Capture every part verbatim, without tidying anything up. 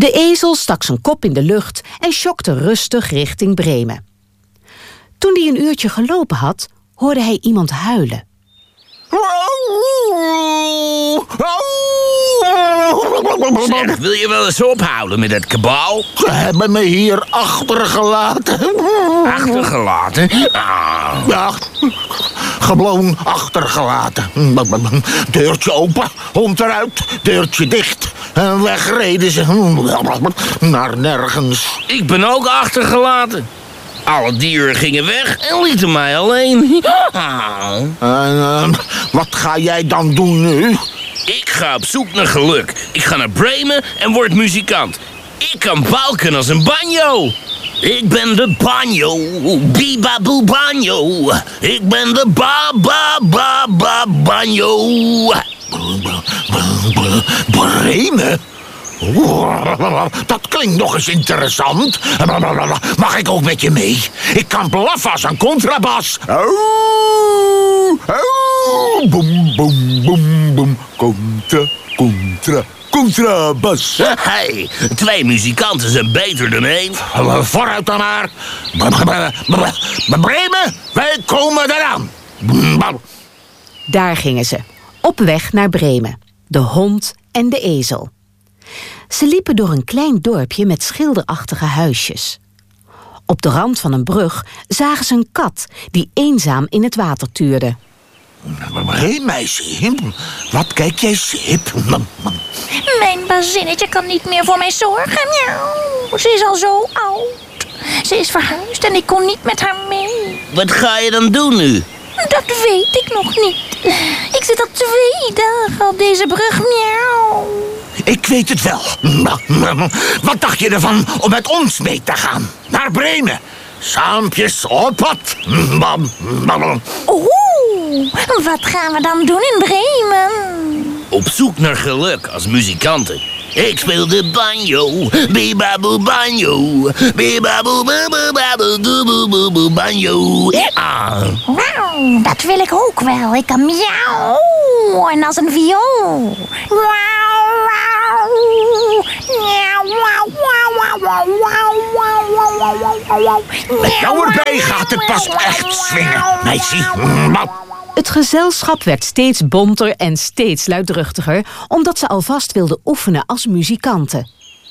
De ezel stak zijn kop in de lucht en sjokte rustig richting Bremen. Toen hij een uurtje gelopen had, hoorde hij iemand huilen. Zeg, wil je wel eens ophouden met het kabaal? Ze hebben me hier achtergelaten. Achtergelaten? Ah. Ja, gewoon achtergelaten. Deurtje open, hond eruit, deurtje dicht. En wegreden ze. Naar nergens. Ik ben ook achtergelaten. Alle dieren gingen weg en lieten mij alleen. Ah. En uh, wat ga jij dan doen nu? Ik ga op zoek naar geluk. Ik ga naar Bremen en word muzikant. Ik kan balken als een banjo. Ik ben de banjo, bibaboe banjo. Ik ben de ba ba ba ba banjo. Bremen? Dat klinkt nog eens interessant. Mag ik ook met je mee? Ik kan blaffen als een contrabas. Boem, boem, boem, boem. Contra, contra, contrabas. Hey, twee muzikanten zijn beter dan één. Vooruit dan maar. Bremen, wij komen eraan. Daar gingen ze, op weg naar Bremen. De hond en de ezel. Ze liepen door een klein dorpje met schilderachtige huisjes. Op de rand van een brug zagen ze een kat die eenzaam in het water tuurde. Hé, hey, meisje, wat kijk jij sip? Mijn bazinnetje kan niet meer voor mij zorgen. Miauw. Ze is al zo oud. Ze is verhuisd en ik kon niet met haar mee. Wat ga je dan doen nu? Dat weet ik nog niet. Ik zit al twee dagen op deze brug. Miauw. Ik weet het wel. Wat dacht je ervan om met ons mee te gaan? Naar Bremen. Saampjes op pad. Oeh, wat gaan we dan doen in Bremen? Op zoek naar geluk als muzikanten. Ik speel de banjo, bibaboe banjo, bibaboe bibaboe banjo. Ah. Wauw, dat wil ik ook wel. Ik kan miauw en als een viool. Wauw, wauw. Miauw, wauw, wauw, wauw, wauw, wauw, wauw. Met jou erbij gaat het pas echt swingen, meisje. Het gezelschap werd steeds bonter en steeds luidruchtiger, omdat ze alvast wilden oefenen als muzikanten.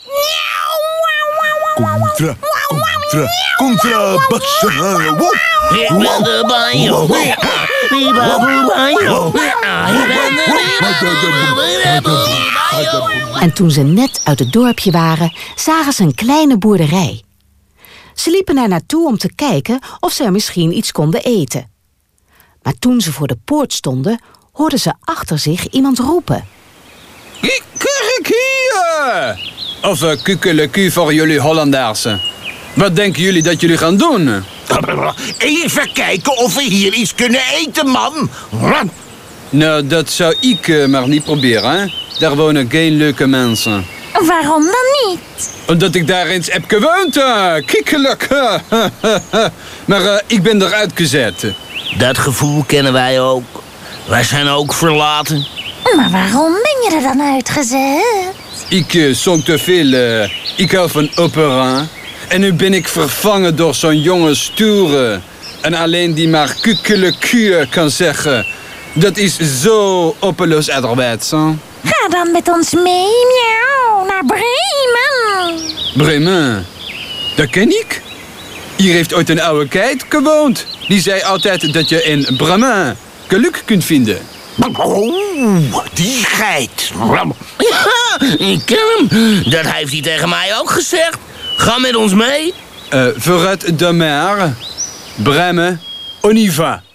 Contra, contra, contrabas. Ik ben de banjo, bibaboe banjo. Ik ben de banjo. En toen ze net uit het dorpje waren, zagen ze een kleine boerderij. Ze liepen er naartoe om te kijken of ze er misschien iets konden eten. Maar toen ze voor de poort stonden, hoorden ze achter zich iemand roepen. Kijk hier! Of uh, kukeleku voor jullie Hollanders. Wat denken jullie dat jullie gaan doen? Even kijken of we hier iets kunnen eten, man. Nou, dat zou ik uh, maar niet proberen, hè? Daar wonen geen leuke mensen. Waarom dan niet? Omdat ik daar eens heb gewoond, uh, kikkelijk. Maar uh, ik ben eruit gezet. Dat gevoel kennen wij ook. Wij zijn ook verlaten. Maar waarom ben je er dan uitgezet? Ik uh, zong te veel. Uh, ik hou van opera. En nu ben ik vervangen door zo'n jonge stoere. En alleen die maar kukkeleku kan zeggen. Dat is zo oppeloos ouderwets, hè? Ga dan met ons mee, miauw, naar Bremen. Bremen? Dat ken ik. Hier heeft ooit een oude keit gewoond. Die zei altijd dat je in Bremen geluk kunt vinden. Oh, die geit. Ja, ik ken hem. Dat heeft hij tegen mij ook gezegd. Ga met ons mee. Uh, vooruit de mer. Bremen, on y va.